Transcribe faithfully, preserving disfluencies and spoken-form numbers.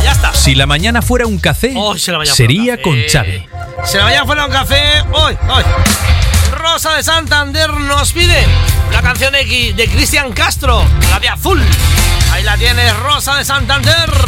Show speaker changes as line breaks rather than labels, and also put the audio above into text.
Ya está.
Si la mañana fuera un café,
oh, si la
sería
café.
con Xavi.
Si la mañana fuera un café, hoy, hoy. Rosa de Santander nos pide la canción X de Cristian Castro, la de Azul. Ahí la tienes, Rosa de Santander.